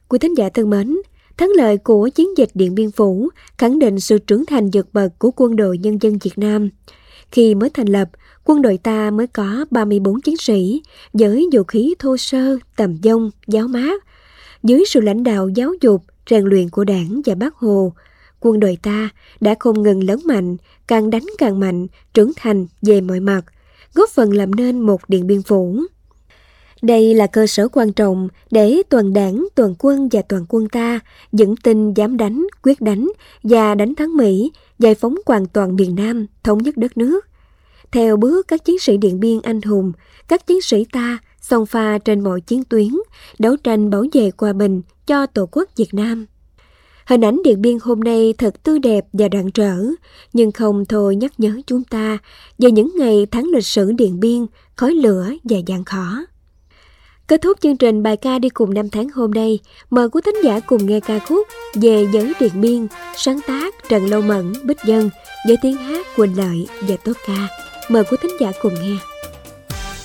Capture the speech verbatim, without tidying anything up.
Quý thính giả thân mến, thắng lợi của chiến dịch Điện Biên Phủ khẳng định sự trưởng thành vượt bậc của Quân đội Nhân dân Việt Nam. Khi mới thành lập, quân đội ta mới có ba mươi bốn chiến sĩ với vũ khí thô sơ, tầm dông, giáo mát. Dưới sự lãnh đạo giáo dục, rèn luyện của Đảng và Bác Hồ, quân đội ta đã không ngừng lớn mạnh, càng đánh càng mạnh, trưởng thành về mọi mặt, góp phần làm nên một Điện Biên Phủ. Đây là cơ sở quan trọng để toàn đảng, toàn quân và toàn quân ta vững tin dám đánh, quyết đánh và đánh thắng Mỹ, giải phóng hoàn toàn miền Nam, thống nhất đất nước. Theo bước các chiến sĩ Điện Biên anh hùng, các chiến sĩ ta xông pha trên mọi chiến tuyến, đấu tranh bảo vệ hòa bình cho Tổ quốc Việt Nam. Hình ảnh Điện Biên hôm nay thật tươi đẹp và rạng rỡ, nhưng không thôi nhắc nhớ chúng ta về những ngày tháng lịch sử Điện Biên, khói lửa và gian khó. Kết thúc chương trình bài ca đi cùng năm tháng hôm nay, mời quý thính giả cùng nghe ca khúc Về với Điện Biên, sáng tác Trần Lâu Mẫn, Bích Dân với tiếng hát Quỳnh Lợi và Tốt Ca. Mời quý thính giả cùng nghe.